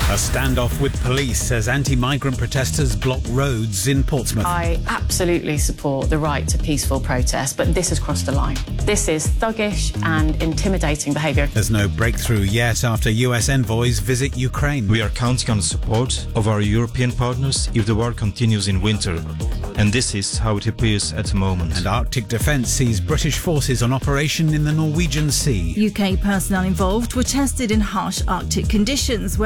A standoff with police as anti-migrant protesters block roads in Portsmouth. I absolutely support the right to peaceful protest, but this has crossed the line. This is thuggish and intimidating behaviour. There's no breakthrough yet after US envoys visit Ukraine. We are counting on the support of our European partners if the war continues in winter. And this is how it appears at the moment. And Arctic Defence sees British forces on operation in the Norwegian Sea. UK personnel involved were tested in harsh Arctic conditions where